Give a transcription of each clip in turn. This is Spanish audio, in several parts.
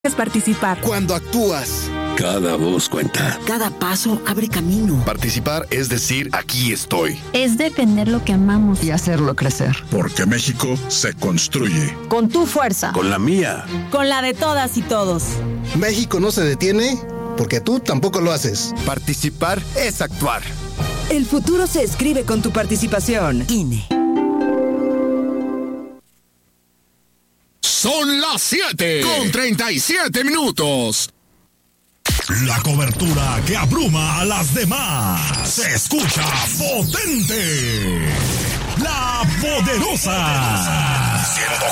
Es participar. Cuando actúas, cada voz cuenta. Cada paso abre camino. Participar es decir, aquí estoy. Es defender lo que amamos y hacerlo crecer. Porque México se construye. Con tu fuerza. Con la mía. Con la de todas y todos. México no se detiene porque tú tampoco lo haces. Participar es actuar. El futuro se escribe con tu participación. INE. Son las 7:37. La cobertura que abruma a las demás. Se escucha potente. La Poderosa.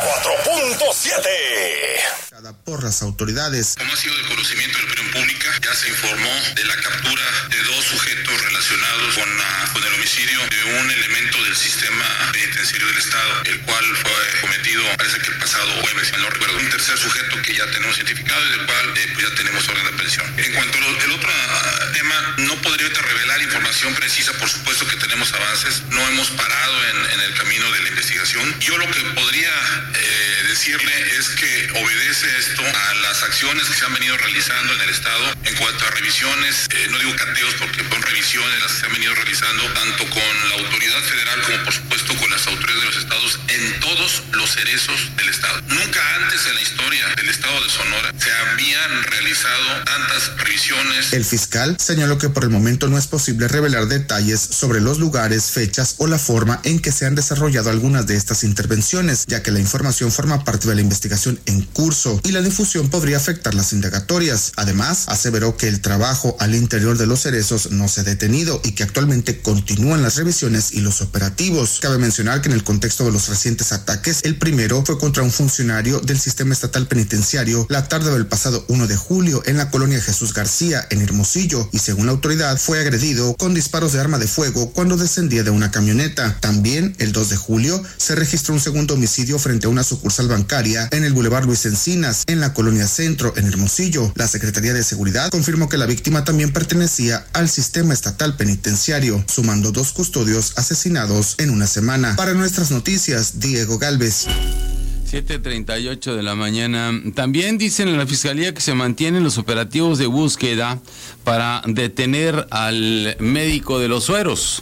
104.7. Por las autoridades. Como ha sido de conocimiento de la opinión pública, ya se informó de la captura de 2 sujetos relacionados con el homicidio de un elemento del sistema penitenciario del Estado, el cual fue cometido, parece que el pasado jueves, no recuerdo, un tercer sujeto que ya tenemos identificado y del cual pues ya tenemos orden de aprehensión. En cuanto al otro tema, no podría revelar información precisa, por supuesto que tenemos avances, no hemos parado en el camino de la investigación. Yo lo que podría decirle es que obedece esto a las acciones que se han venido realizando en el Estado en cuanto a revisiones, no digo cateos porque son revisiones las que se han venido realizando tanto con la autoridad federal como por supuesto con las autoridades de los estados en todos los cerezos del Estado. Nunca antes en la historia del Estado de Sonora se habían realizado tantas revisiones. El fiscal señaló que por el momento no es posible revelar detalles sobre los lugares, fechas o la forma en que se han desarrollado algunas de estas intervenciones, ya que la información forma parte de la investigación en curso y la difusión podría afectar las indagatorias. Además, aseveró que el trabajo al interior de los cerezos no se ha detenido y que actualmente continúan las revisiones y los operativos. Cabe mencionar que en el contexto de los recientes ataques, el primero fue contra un funcionario del sistema estatal penitenciario la tarde del pasado 1 de julio en la colonia Jesús García, en Hermosillo, y según la autoridad fue agredido con disparos de arma de fuego cuando descendía de una camioneta. También, el 2 de julio, se registró un segundo homicidio frente a una sucursal bancaria en el Boulevard Luis Encinas, en la colonia Centro, en Hermosillo. La Secretaría de Seguridad confirmó que la víctima también pertenecía al sistema estatal penitenciario, sumando 2 custodios asesinados en una semana. Para nuestras noticias, Diego Galvez. 7:38 de la mañana. También dicen en la Fiscalía que se mantienen los operativos de búsqueda para detener al médico de los sueros.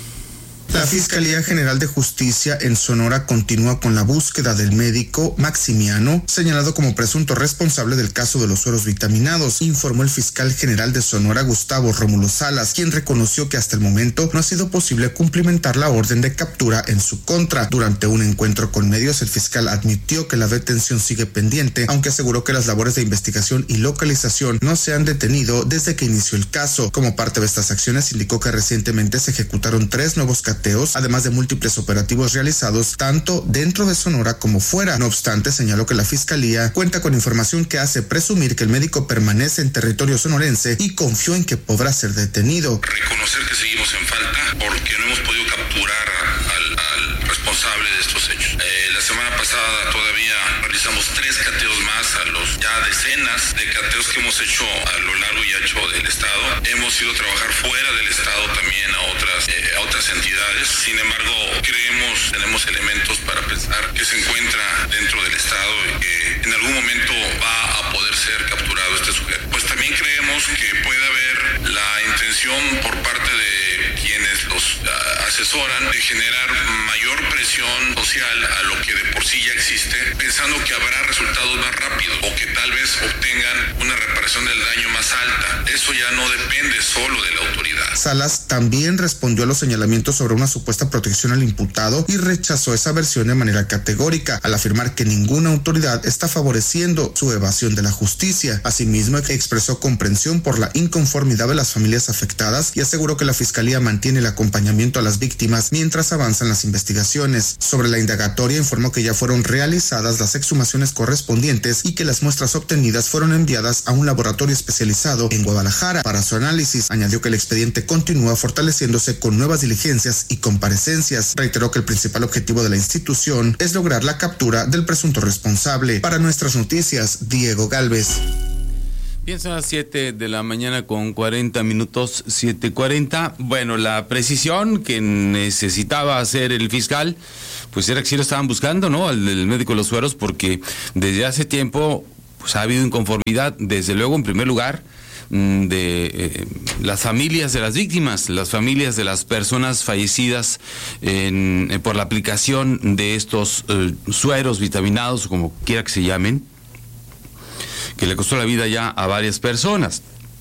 La Fiscalía General de Justicia en Sonora continúa con la búsqueda del médico Maximiano, señalado como presunto responsable del caso de los sueros vitaminados, informó el fiscal general de Sonora, Gustavo Rómulo Salas, quien reconoció que hasta el momento no ha sido posible cumplimentar la orden de captura en su contra. Durante un encuentro con medios, el fiscal admitió que la detención sigue pendiente, aunque aseguró que las labores de investigación y localización no se han detenido desde que inició el caso. Como parte de estas acciones, indicó que recientemente se ejecutaron 3 nuevos cateos, además de múltiples operativos realizados tanto dentro de Sonora como fuera. No obstante, señaló que la Fiscalía cuenta con información que hace presumir que el médico permanece en territorio sonorense y confió en que podrá ser detenido. Reconocer que seguimos en falta porque no hemos podido capturar al responsable de estos hechos. La semana pasada todavía realizamos 3 cateos más a los ya decenas de cateos que hemos hecho a lo largo y ancho del estado. Hemos ido a trabajar fuera del estado también a otras entidades. Sin embargo, tenemos elementos para pensar que se encuentra dentro del estado y que en algún momento va a poder ser capturado este sujeto. Pues también creemos que puede haber la intención por parte de quienes los asesoran de generar mayor presión social a lo que de por sí ya existe, pensando que habrá resultados más rápidos o que tal vez obtengan una reparación del daño más alta. Eso ya no depende solo de la autoridad. Salas también respondió a los señalamientos sobre una supuesta protección al imputado y rechazó esa versión de manera categórica, al afirmar que ninguna autoridad está favoreciendo su evasión de la justicia. Asimismo, expresó comprensión por la inconformidad de las familias afectadas y aseguró que la Fiscalía mantiene el acompañamiento a las víctimas mientras avanzan las investigaciones. Sobre la indagatoria, informó que ya fueron realizadas las exhumaciones correspondientes y que las muestras obtenidas fueron enviadas a un laboratorio especializado en Guadalajara para su análisis. Añadió que el expediente continúa fortaleciéndose con nuevas diligencias y comparecencias. Reiteró que el principal objetivo de la institución es lograr la captura del presunto responsable. Para nuestras noticias, Diego Galvez. Bien, son las 7 de la mañana con 40 minutos, 7:40. Bueno, la precisión que necesitaba hacer el fiscal, pues era que sí lo estaban buscando, ¿no? El médico de los sueros, porque desde hace tiempo pues ha habido inconformidad, desde luego, en primer lugar, de las familias de las víctimas, las familias de las personas fallecidas por la aplicación de estos sueros vitaminados, o como quiera que se llamen, que le costó la vida ya a varias personas.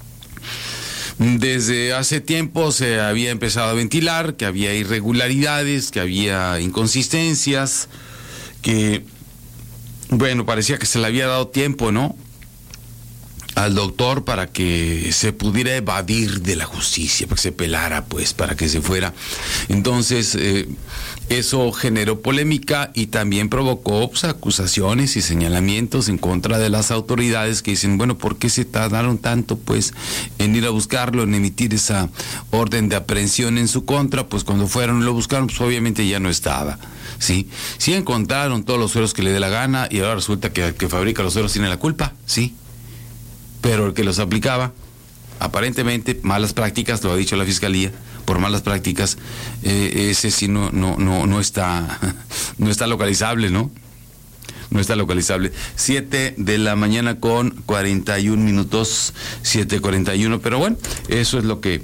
Desde hace tiempo se había empezado a ventilar que había irregularidades, que había inconsistencias, que, bueno, parecía que se le había dado tiempo, ¿no?, al doctor para que se pudiera evadir de la justicia, para que se pelara, pues, para que se fuera. Entonces, eso generó polémica y también provocó, pues, acusaciones y señalamientos en contra de las autoridades que dicen, bueno, ¿por qué se tardaron tanto, pues, en ir a buscarlo, en emitir esa orden de aprehensión en su contra? Pues cuando fueron y lo buscaron, pues obviamente ya no estaba, ¿sí? Sí encontraron todos los sueros que le dé la gana y ahora resulta que el que fabrica los sueros tiene la culpa, ¿sí? Pero el que los aplicaba, aparentemente, malas prácticas, lo ha dicho la Fiscalía, por malas prácticas, ese sí no está localizable, ¿no? No está localizable. 7 de la mañana con 41 minutos, 7:41, pero bueno, eso es lo que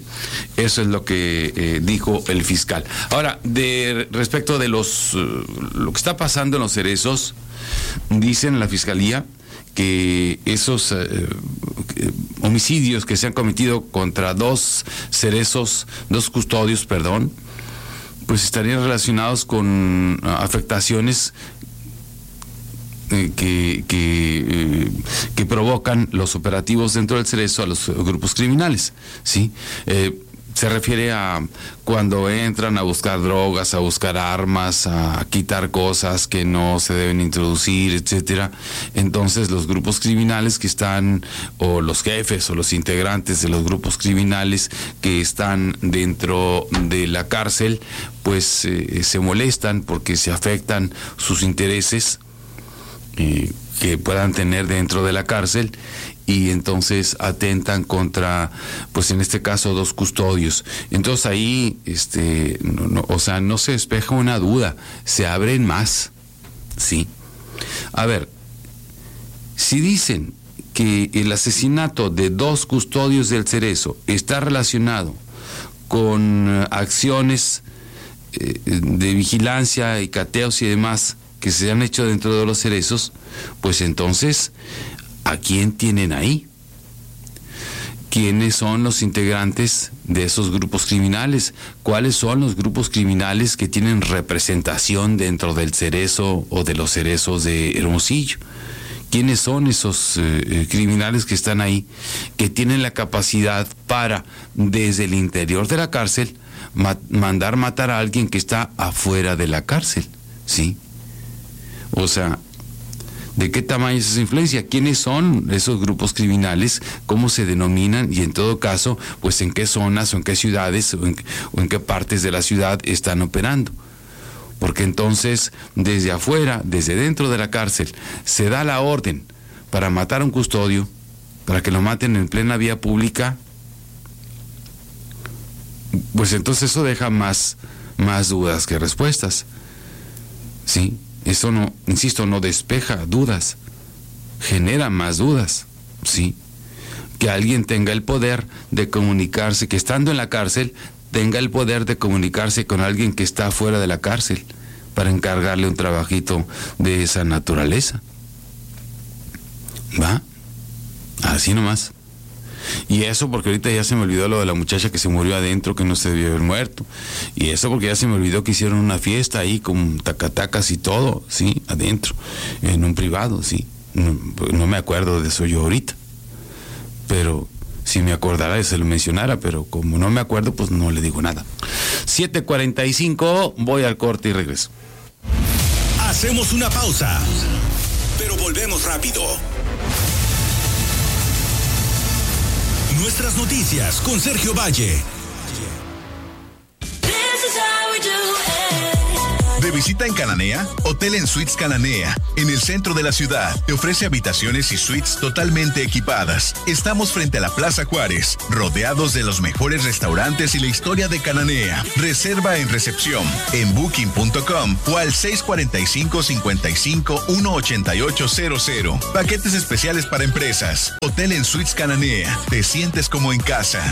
dijo el fiscal. Ahora, respecto de lo que está pasando en los cerezos, dicen en la Fiscalía que esos homicidios que se han cometido contra dos custodios, pues estarían relacionados con afectaciones que provocan los operativos dentro del cerezo a los grupos criminales, ¿sí? Se refiere a cuando entran a buscar drogas, a buscar armas, a quitar cosas que no se deben introducir, etcétera. Entonces los grupos criminales que están, o los jefes o los integrantes de los grupos criminales que están dentro de la cárcel, pues se molestan porque se afectan sus intereses que puedan tener dentro de la cárcel, y entonces atentan contra, pues en este caso, dos custodios. Entonces ahí, no se despeja una duda, se abren más, ¿sí? A ver, si dicen que el asesinato de dos custodios del cerezo está relacionado con acciones de vigilancia y cateos y demás que se han hecho dentro de los cerezos, pues entonces, ¿a quién tienen ahí? ¿Quiénes son los integrantes de esos grupos criminales? ¿Cuáles son los grupos criminales que tienen representación dentro del cerezo o de los cerezos de Hermosillo? ¿Quiénes son esos criminales que están ahí, que tienen la capacidad para, desde el interior de la cárcel, mandar matar a alguien que está afuera de la cárcel? ¿Sí? O sea, ¿de qué tamaño es esa influencia? ¿Quiénes son esos grupos criminales? ¿Cómo se denominan? Y en todo caso, pues en qué zonas o en qué ciudades o en qué partes de la ciudad están operando. Porque entonces, desde afuera, desde dentro de la cárcel, se da la orden para matar a un custodio, para que lo maten en plena vía pública, pues entonces eso deja más dudas que respuestas. ¿Sí? Eso no, insisto, no despeja dudas, genera más dudas, ¿sí? Que alguien tenga el poder de comunicarse, que estando en la cárcel, tenga el poder de comunicarse con alguien que está fuera de la cárcel para encargarle un trabajito de esa naturaleza. ¿Va? Así nomás. Y eso porque ahorita ya se me olvidó lo de la muchacha que se murió adentro, que no se debió haber muerto. Y eso porque ya se me olvidó que hicieron una fiesta ahí con tacatacas y todo, sí, adentro, en un privado, sí. No me acuerdo de eso yo ahorita. Pero si me acordara se lo mencionara, pero como no me acuerdo, pues no le digo nada. 7:45, voy al corte y regreso. Hacemos una pausa, pero volvemos rápido. Nuestras noticias con Sergio Valle. De visita en Cananea? Hotel en Suites Cananea, en el centro de la ciudad. Te ofrece habitaciones y suites totalmente equipadas. Estamos frente a la Plaza Juárez, rodeados de los mejores restaurantes y la historia de Cananea. Reserva en recepción, en booking.com o al 645-55-18800. Paquetes especiales para empresas. Hotel en Suites Cananea. Te sientes como en casa.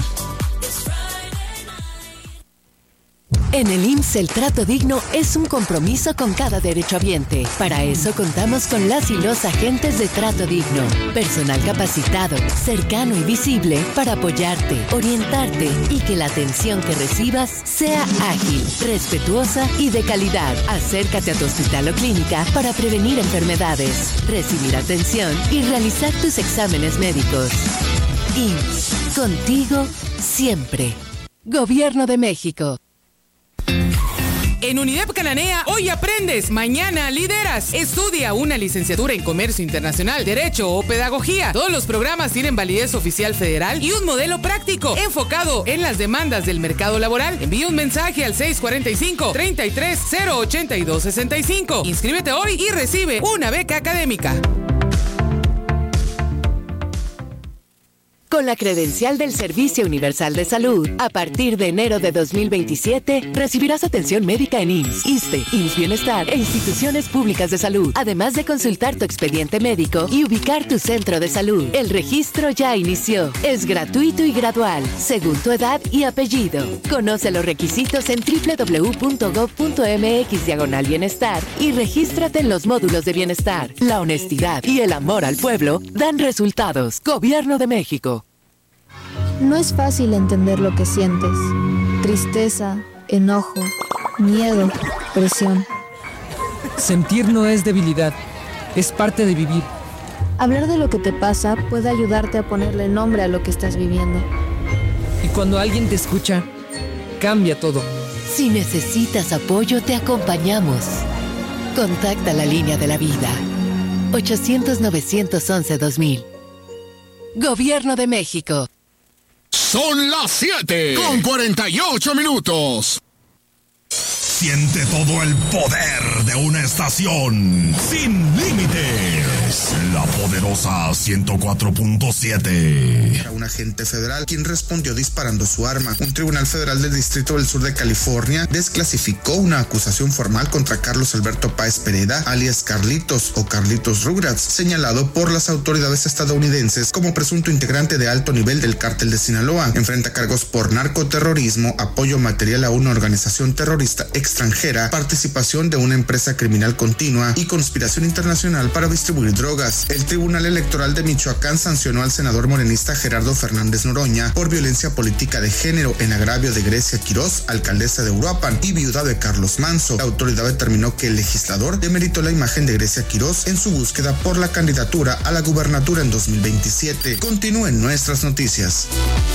En el IMSS el trato digno es un compromiso con cada derechohabiente. Para eso contamos con las y los agentes de trato digno. Personal capacitado, cercano y visible para apoyarte, orientarte y que la atención que recibas sea ágil, respetuosa y de calidad. Acércate a tu hospital o clínica para prevenir enfermedades, recibir atención y realizar tus exámenes médicos. IMSS, contigo siempre. Gobierno de México. En UNIDEP Cananea, hoy aprendes, mañana lideras. Estudia una licenciatura en Comercio Internacional, Derecho o Pedagogía. Todos los programas tienen validez oficial federal y un modelo práctico enfocado en las demandas del mercado laboral. Envía un mensaje al 645-33-082-65. Inscríbete hoy y recibe una beca académica. Con la credencial del Servicio Universal de Salud, a partir de enero de 2027, recibirás atención médica en IMSS, ISSSTE, IMSS Bienestar e instituciones públicas de salud, además de consultar tu expediente médico y ubicar tu centro de salud. El registro ya inició. Es gratuito y gradual, según tu edad y apellido. Conoce los requisitos en www.gov.mx/bienestar y regístrate en los módulos de bienestar. La honestidad y el amor al pueblo dan resultados. Gobierno de México. No es fácil entender lo que sientes. Tristeza, enojo, miedo, presión. Sentir no es debilidad, es parte de vivir. Hablar de lo que te pasa puede ayudarte a ponerle nombre a lo que estás viviendo. Y cuando alguien te escucha, cambia todo. Si necesitas apoyo, te acompañamos. Contacta la línea de la vida. 800-911-2000. Gobierno de México. Son las 7:48. Siente todo el poder de una estación sin límites. La poderosa 104.7. A un agente federal quien respondió disparando su arma. Un tribunal federal del Distrito del Sur de California desclasificó una acusación formal contra Carlos Alberto Páez Pereda, alias Carlitos o Carlitos Rugrats, señalado por las autoridades estadounidenses como presunto integrante de alto nivel del cártel de Sinaloa. Enfrenta cargos por narcoterrorismo, apoyo material a una organización terrorista extranjera, participación de una empresa criminal continua y conspiración internacional para distribuir drogas. El Tribunal Electoral de Michoacán sancionó al senador morenista Gerardo Fernández Noroña por violencia política de género en agravio de Grecia Quirós, alcaldesa de Uruapan y viuda de Carlos Manso. La autoridad determinó que el legislador demeritó la imagen de Grecia Quirós en su búsqueda por la candidatura a la gubernatura en 2027. Continúen nuestras noticias.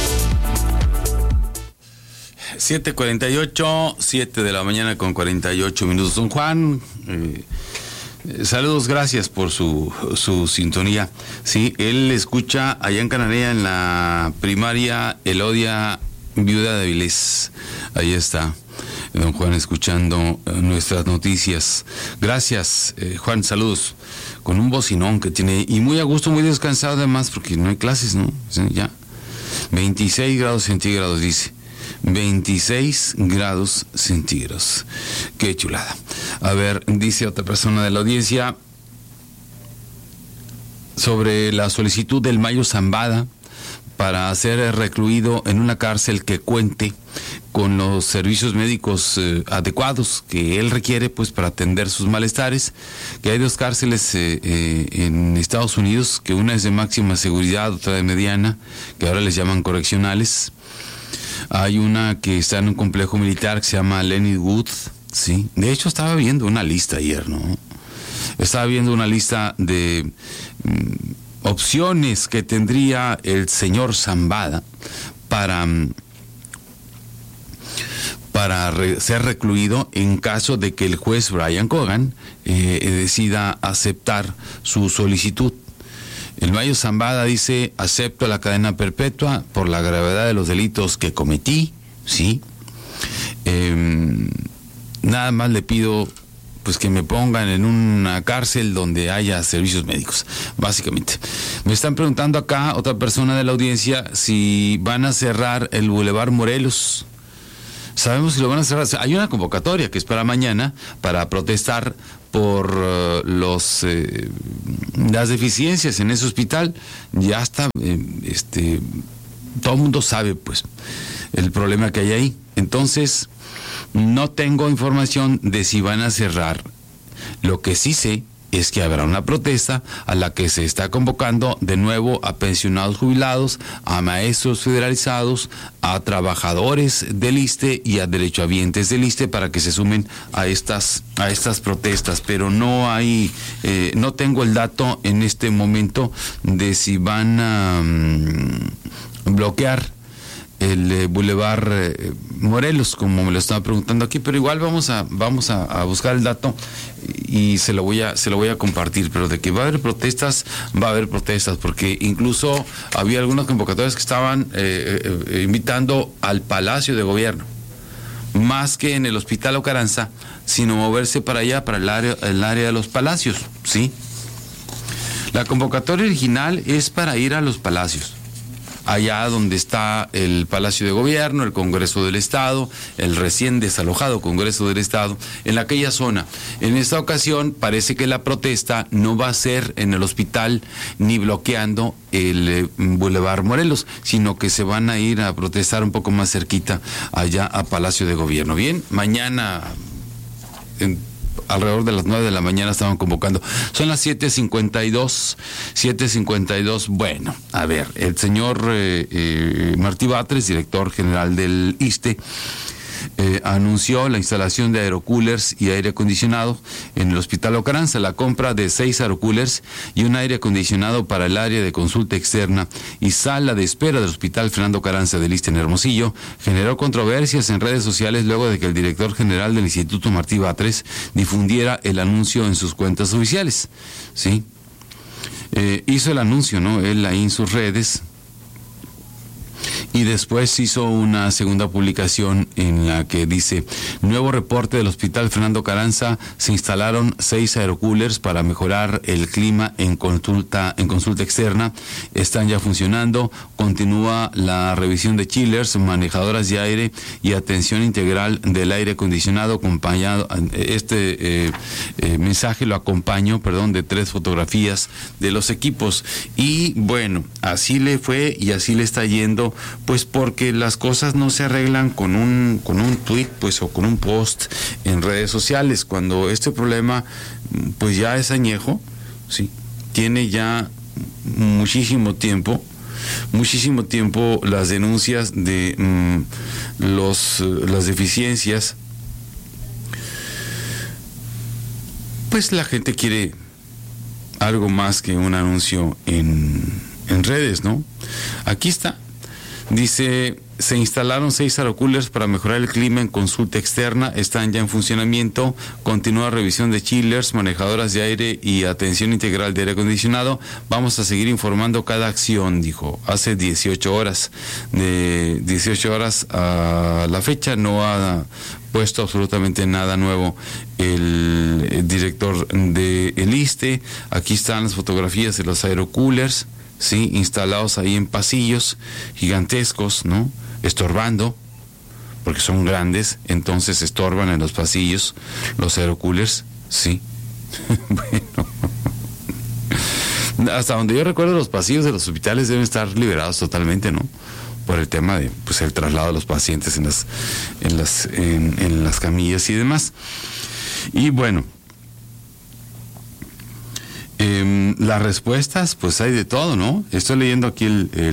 7:48, 7 de la mañana con 48 minutos. Don Juan, saludos, gracias por su sintonía. Sí, él escucha allá en Cananea en la primaria Elodia, viuda de Avilés. Ahí está, don Juan, escuchando nuestras noticias. Gracias, Juan, saludos. Con un bocinón que tiene, y muy a gusto, muy descansado además, porque no hay clases, ¿no? Sí, ya. 26 grados centígrados, dice. 26 grados centígrados. Qué chulada. A ver, dice otra persona de la audiencia sobre la solicitud del Mayo Zambada para ser recluido en una cárcel que cuente con los servicios médicos adecuados que él requiere, pues, para atender sus malestares. Que hay dos cárceles en Estados Unidos, que una es de máxima seguridad, otra de mediana, que ahora les llaman correccionales. Hay una que está en un complejo militar que se llama Lennywood, sí. De hecho, estaba viendo una lista ayer, ¿no? Estaba viendo una lista de opciones que tendría el señor Zambada para ser recluido en caso de que el juez Brian Cogan decida aceptar su solicitud. El Mayo Zambada dice: acepto la cadena perpetua por la gravedad de los delitos que cometí, ¿sí? Nada más le pido pues que me pongan en una cárcel donde haya servicios médicos, básicamente. Me están preguntando acá, otra persona de la audiencia, si van a cerrar el Boulevard Morelos. Sabemos si lo van a cerrar. Hay una convocatoria que es para mañana para protestar por las deficiencias en ese hospital. Ya está, todo el mundo sabe pues el problema que hay ahí. Entonces no tengo información de si van a cerrar. Lo que sí sé es que habrá una protesta a la que se está convocando de nuevo a pensionados jubilados, a maestros federalizados, a trabajadores del ISSSTE y a derechohabientes del ISSSTE para que se sumen a estas protestas, pero no hay, no tengo el dato en este momento de si van a bloquear el Boulevard Morelos, como me lo estaba preguntando aquí, pero igual vamos a buscar el dato y se lo voy a compartir. Pero de que va a haber protestas, porque incluso había algunas convocatorias que estaban invitando al Palacio de Gobierno, más que en el Hospital Ocaranza, sino moverse para allá, para el área de los palacios, ¿sí? La convocatoria original es para ir a los palacios, allá donde está el Palacio de Gobierno, el Congreso del Estado, el recién desalojado Congreso del Estado, en aquella zona. En esta ocasión parece que la protesta no va a ser en el hospital ni bloqueando el Boulevard Morelos, sino que se van a ir a protestar un poco más cerquita allá a Palacio de Gobierno. Bien, mañana alrededor de las 9 de la mañana estaban convocando. Son las 7:52. Bueno, a ver, el señor Martí Batres, director general del ISSSTE, anunció la instalación de aerocoolers y aire acondicionado en el Hospital Ocaranza, la compra de 6 aerocoolers y un aire acondicionado para el área de consulta externa y sala de espera del Hospital Fernando Ocaranza del ISSSTE en Hermosillo generó controversias en redes sociales luego de que el director general del Instituto Martí Batres difundiera el anuncio en sus cuentas oficiales, ¿sí? Hizo el anuncio, ¿no? Él ahí en sus redes. Y después hizo una segunda publicación en la que dice: nuevo reporte del Hospital Fernando Ocaranza, se instalaron 6 aerocoolers para mejorar el clima en consulta externa, están ya funcionando, continúa la revisión de chillers, manejadoras de aire y atención integral del aire acondicionado, acompañado, mensaje lo acompañó, de 3 fotografías de los equipos. Y bueno, así le fue y así le está yendo, pues porque las cosas no se arreglan con un tweet, pues, o con un post en redes sociales, cuando este problema pues ya es añejo, sí, tiene ya muchísimo tiempo las denuncias de las deficiencias. Pues la gente quiere algo más que un anuncio en redes, ¿no? Aquí está. Dice: se instalaron 6 aerocoolers para mejorar el clima en consulta externa, están ya en funcionamiento, continúa revisión de chillers, manejadoras de aire y atención integral de aire acondicionado. Vamos a seguir informando cada acción, dijo. Hace 18 horas. De 18 horas a la fecha no ha puesto absolutamente nada nuevo el director del ISSSTE. Aquí están las fotografías de los aerocoolers, sí, instalados ahí en pasillos gigantescos, ¿no? Estorbando, porque son grandes, entonces estorban en los pasillos los aerocoolers, sí. Bueno, hasta donde yo recuerdo, los pasillos de los hospitales deben estar liberados totalmente, ¿no? Por el tema de, pues, el traslado de los pacientes en las camillas y demás. Y bueno, las respuestas, pues hay de todo, ¿no? Estoy leyendo aquí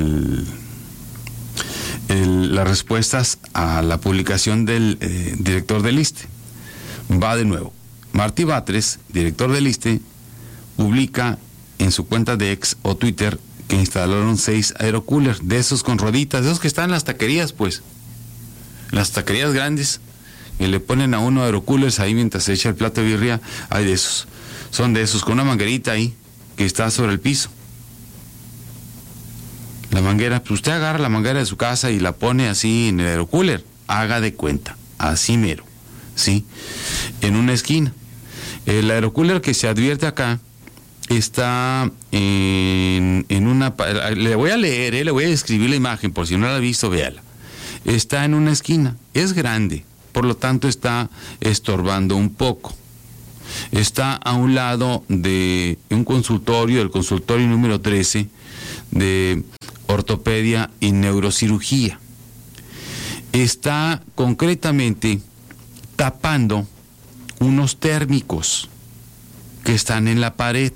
las respuestas a la publicación del director del ISSSTE. Va de nuevo. Martí Batres, director del ISSSTE, publica en su cuenta de X o Twitter que instalaron 6 aerocoolers, de esos con rueditas, de esos que están en las taquerías, pues. Las taquerías grandes, y le ponen a uno aerocoolers ahí mientras se echa el plato de birria. Hay de esos. Son de esos, con una manguerita ahí, que está sobre el piso. La manguera, pues usted agarra la manguera de su casa y la pone así en el aerocooler. Haga de cuenta, así mero, ¿sí? En una esquina. El aerocooler que se advierte acá está en una... Le voy a leer, le voy a describir la imagen, por si no la ha visto, véala. Está en una esquina, es grande, por lo tanto está estorbando un poco. Está a un lado de un consultorio, el consultorio número 13 de ortopedia y neurocirugía. Está concretamente tapando unos térmicos que están en la pared.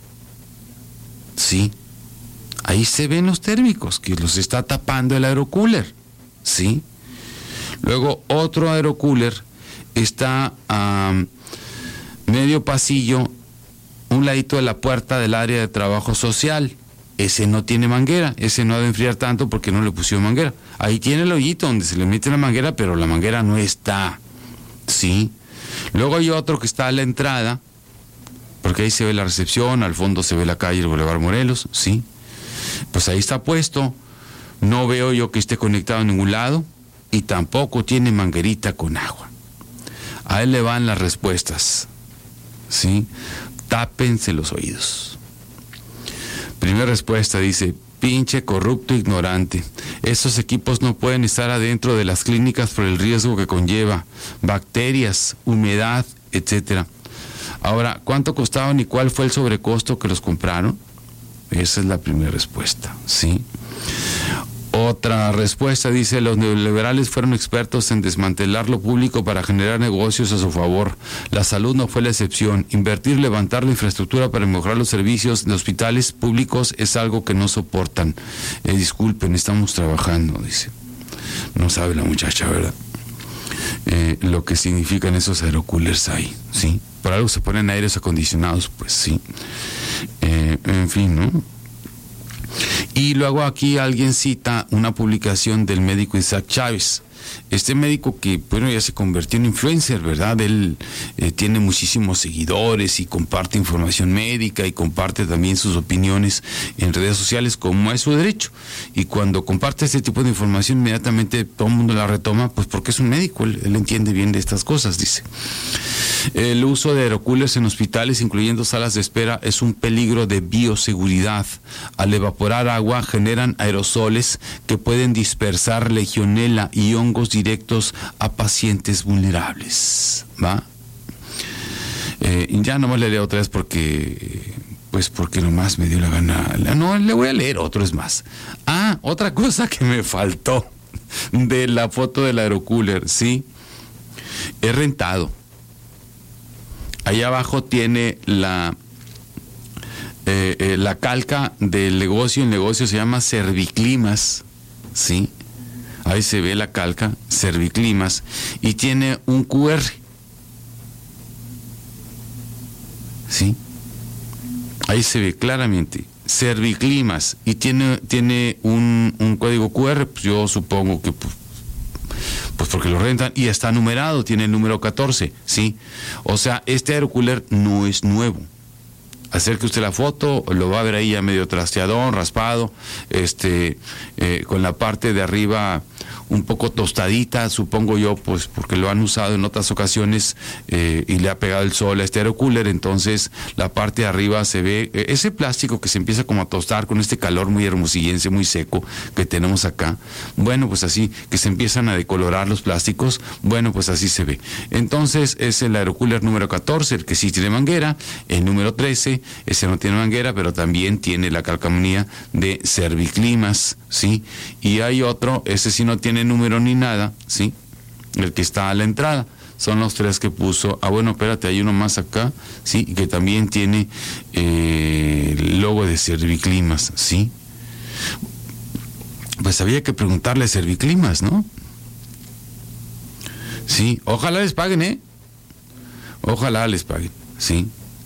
Sí, ahí se ven los térmicos que los está tapando el aerocooler. Sí. Luego otro aerocooler está a medio pasillo, un ladito de la puerta del área de trabajo social. Ese no tiene manguera, ese no ha de enfriar tanto porque no le pusieron manguera. Ahí tiene el hoyito donde se le mete la manguera, pero la manguera no está. Sí. Luego hay otro que está a la entrada, porque ahí se ve la recepción, al fondo se ve la calle, el Boulevard Morelos, sí. Pues ahí está puesto. No veo yo que esté conectado a ningún lado y tampoco tiene manguerita con agua. A él le van las respuestas, ¿sí? Tápense los oídos. Primera respuesta dice: pinche corrupto ignorante. Esos equipos no pueden estar adentro de las clínicas por el riesgo que conlleva. Bacterias, humedad, etcétera. Ahora, ¿cuánto costaban y cuál fue el sobrecosto que los compraron? Esa es la primera respuesta, ¿sí? Otra respuesta dice: los neoliberales fueron expertos en desmantelar lo público para generar negocios a su favor. La salud no fue la excepción. Invertir, levantar la infraestructura para mejorar los servicios de hospitales públicos es algo que no soportan. Disculpen, estamos trabajando, dice. No sabe la muchacha, ¿verdad? Lo que significan esos aerocoolers ahí, ¿sí? Por algo se ponen aires acondicionados, pues sí. En fin, ¿no? Y luego aquí alguien cita una publicación del médico Isaac Chávez. Este médico que, bueno, ya se convirtió en influencer, ¿verdad? Él tiene muchísimos seguidores y comparte información médica y comparte también sus opiniones en redes sociales, como es su derecho. Y cuando comparte este tipo de información, inmediatamente todo el mundo la retoma, pues porque es un médico, él entiende bien de estas cosas, dice. El uso de aerocoolers en hospitales, incluyendo salas de espera, es un peligro de bioseguridad. Al evaporar agua, generan aerosoles que pueden dispersar legionela y hongos directos a pacientes vulnerables. ¿Va? Ya nomás le leo otra vez porque nomás me dio la gana. No, le voy a leer otro, es más. Otra cosa que me faltó de la foto del aerocooler, ¿sí? Es rentado. Ahí abajo tiene la calca del negocio. El negocio se llama Serviclimas, ¿sí? Ahí se ve la calca, Serviclimas, y tiene un QR, ¿sí? Ahí se ve claramente, Serviclimas, y tiene un código QR, pues yo supongo que pues porque lo rentan, y está numerado, tiene el número 14, ¿sí? O sea, este aerocooler no es nuevo. Acerque usted la foto, lo va a ver ahí ya medio trasteadón, raspado, con la parte de arriba un poco tostadita, supongo yo, pues porque lo han usado en otras ocasiones y le ha pegado el sol a este aerocooler. Entonces la parte de arriba se ve ese plástico que se empieza como a tostar con este calor muy hermosillense, muy seco que tenemos acá. Bueno, pues así que se empiezan a decolorar los plásticos, bueno, pues así se ve. Entonces es el aerocooler número 14, el que sí tiene manguera. El número 13, ese no tiene manguera, pero también tiene la calcamonía de Serviclimas, ¿sí? Y hay otro, ese sí no tiene número ni nada, ¿sí? El que está a la entrada. Son los tres que puso. Bueno, espérate, hay uno más acá, ¿sí? Que también tiene el logo de Serviclimas, ¿sí? Pues había que preguntarle a Serviclimas, ¿no? Sí, ojalá les paguen, ¿eh? Ojalá les paguen, ¿sí?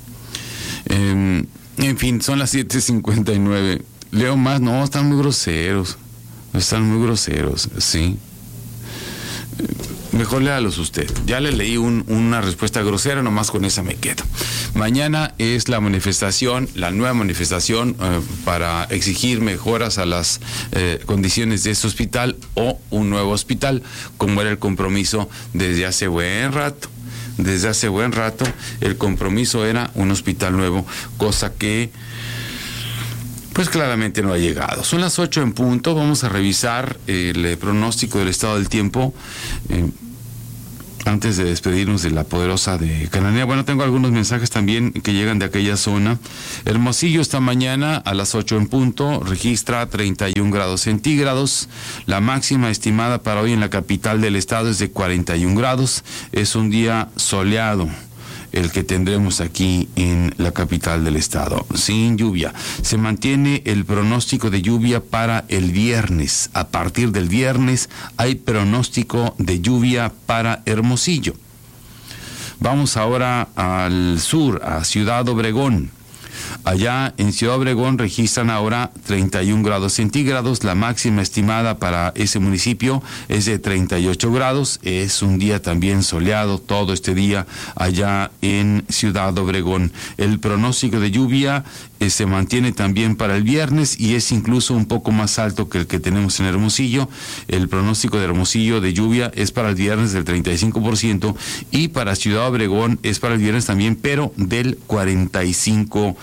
En fin, son las 7:59. Leo más, no, están muy groseros. Están muy groseros, sí. Mejor léalos usted. Ya le leí una respuesta grosera, nomás con esa me quedo. Mañana es la manifestación, la nueva manifestación para exigir mejoras a las condiciones de este hospital o un nuevo hospital, como era el compromiso desde hace buen rato. desde hace buen rato. El compromiso era un hospital nuevo, cosa que pues claramente no ha llegado. Son las 8 en punto. Vamos a revisar el pronóstico del estado del tiempo antes de despedirnos de la poderosa de Cananea. Bueno, tengo algunos mensajes también que llegan de aquella zona. Hermosillo esta mañana a las 8 en punto registra 31 grados centígrados. La máxima estimada para hoy en la capital del estado es de 41 grados. Es un día soleado el que tendremos aquí en la capital del estado, sin lluvia. Se mantiene el pronóstico de lluvia para el viernes. A partir del viernes hay pronóstico de lluvia para Hermosillo. Vamos ahora al sur, a Ciudad Obregón. Allá en Ciudad Obregón registran ahora 31 grados centígrados. La máxima estimada para ese municipio es de 38 grados. Es un día también soleado todo este día allá en Ciudad Obregón. El pronóstico de lluvia se mantiene también para el viernes y es incluso un poco más alto que el que tenemos en Hermosillo. El pronóstico de Hermosillo de lluvia es para el viernes del 35% y para Ciudad Obregón es para el viernes también, pero del 45%.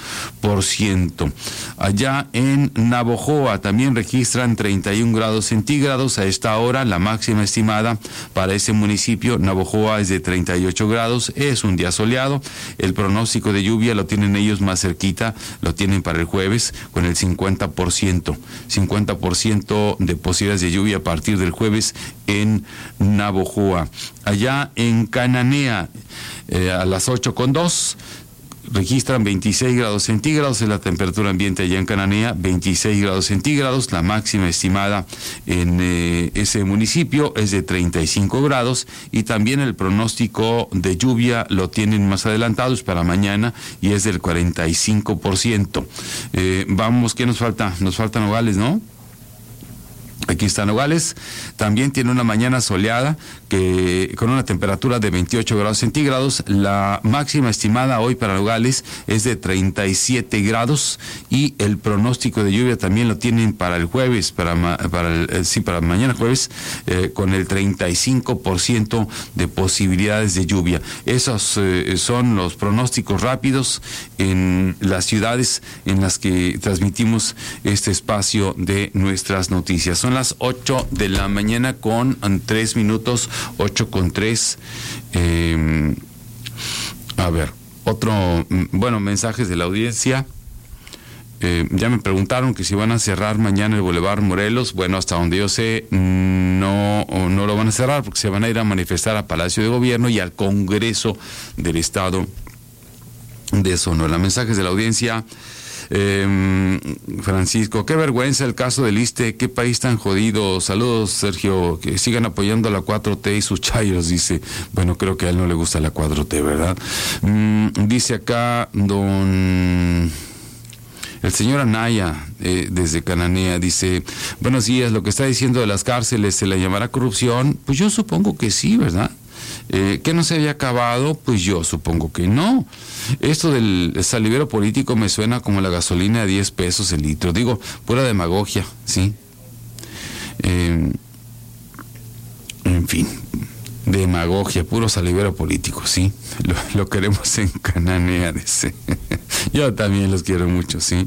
Allá en Navojoa también registran 31 grados centígrados. A esta hora la máxima estimada para ese municipio, Navojoa, es de 38 grados. Es un día soleado. El pronóstico de lluvia lo tienen ellos más cerquita, lo tienen para el jueves con el 50% de posibilidades de lluvia a partir del jueves en Navojoa. Allá en Cananea, a las 8:02 registran 26 grados centígrados, es la temperatura ambiente allá en Cananea, 26 grados centígrados. La máxima estimada en ese municipio es de 35 grados y también el pronóstico de lluvia lo tienen más adelantados para mañana y es del 45%. Vamos, ¿qué nos falta? Nos faltan Nogales, ¿no? Aquí está Nogales, también tiene una mañana soleada que con una temperatura de 28 grados centígrados. La máxima estimada hoy para Nogales es de 37 grados y el pronóstico de lluvia también lo tienen para el jueves, para mañana jueves, con el 35% de posibilidades de lluvia. Esos son los pronósticos rápidos en las ciudades en las que transmitimos este espacio de nuestras noticias. Son las 8 de la mañana con 3 minutos, 8:03. A ver, mensajes de la audiencia. Ya me preguntaron que si van a cerrar mañana el Boulevard Morelos. Bueno, hasta donde yo sé, no lo van a cerrar porque se van a ir a manifestar a Palacio de Gobierno y al Congreso del Estado de Sonora. Mensajes de la audiencia. Francisco, qué vergüenza el caso del ISSSTE, qué país tan jodido. Saludos, Sergio, que sigan apoyando a la 4T y sus chayos, dice. Bueno, creo que a él no le gusta la 4T, ¿verdad? Dice acá el señor Anaya, desde Cananea, dice: buenos días, lo que está diciendo de las cárceles, ¿se le llamará corrupción? Pues yo supongo que sí, ¿verdad? ¿Que no se había acabado? Pues yo supongo que no. Esto del salivero político me suena como la gasolina a 10 pesos el litro. Digo, pura demagogia, ¿sí? En fin, demagogia, puro salivero político, ¿sí? Lo queremos en Cananea, dice. Yo también los quiero mucho, ¿sí?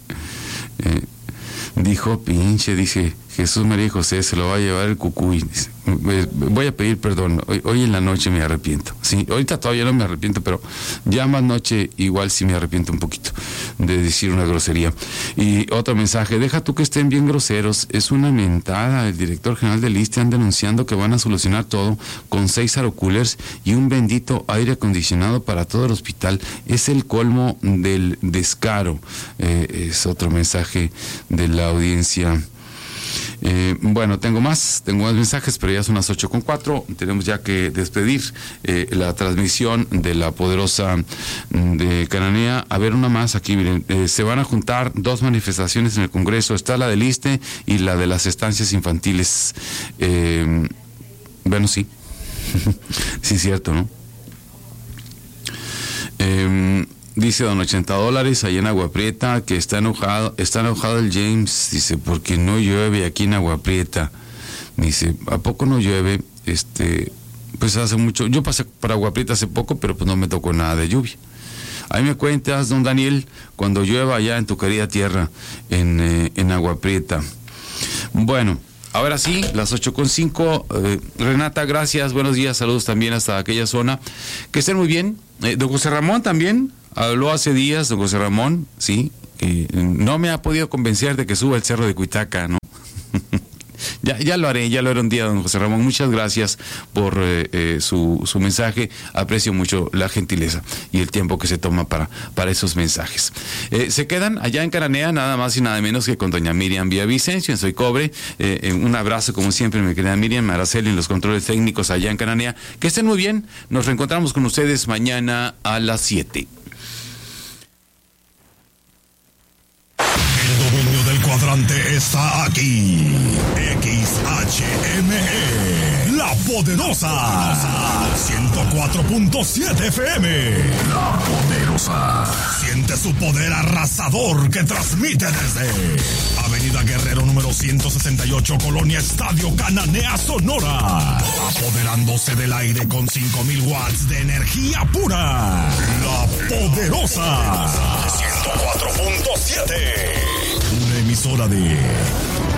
Dijo dice Jesús, María y José, se lo va a llevar el cucuy. Voy a pedir perdón, hoy en la noche me arrepiento. Sí, ahorita todavía no me arrepiento, pero ya más noche igual sí me arrepiento un poquito de decir una grosería. Y otro mensaje: deja tú que estén bien groseros, es una mentada. El director general del ISSSTE anda anunciando que van a solucionar todo con 6 aerocoolers y un bendito aire acondicionado para todo el hospital. Es el colmo del descaro. Es otro mensaje de la audiencia. Tengo más mensajes, pero ya son las 8:04. Tenemos ya que despedir la transmisión de la poderosa de Cananea. A ver, una más aquí, miren. Se van a juntar 2 manifestaciones en el Congreso. Está la del ISSSTE y la de las estancias infantiles. Sí. Sí, es cierto, ¿no? Dice don $80 allá en Agua Prieta que está enojado el James, dice, porque no llueve aquí en Agua Prieta. Dice, ¿a poco no llueve? pues hace mucho, yo pasé por Agua Prieta hace poco, pero pues no me tocó nada de lluvia. Ahí me cuentas, don Daniel, cuando llueva allá en tu querida tierra, en Agua Prieta. Bueno, ahora sí, las 8:05. Renata, gracias, buenos días, saludos también hasta aquella zona. Que estén muy bien. Don José Ramón también habló hace días, don José Ramón, sí, no me ha podido convencer de que suba el Cerro de Cuitaca, ¿no? Ya lo haré un día, don José Ramón. Muchas gracias por su mensaje. Aprecio mucho la gentileza y el tiempo que se toma para esos mensajes. Se quedan allá en Cananea, nada más y nada menos que con doña Miriam Villavicencio en Soy Cobre. Un abrazo, como siempre, mi querida Miriam, Araceli en los controles técnicos allá en Cananea. Que estén muy bien. Nos reencontramos con ustedes mañana a las 7. El dominio del cuadrante está aquí. XHME, La Poderosa. 104.7 FM. La Poderosa. Siente su poder arrasador que transmite desde Avenida Guerrero número 168, Colonia Estadio Cananea, Sonora. Apoderándose del aire con 5,000 watts de energía pura. La Poderosa. 104.7. Una emisora de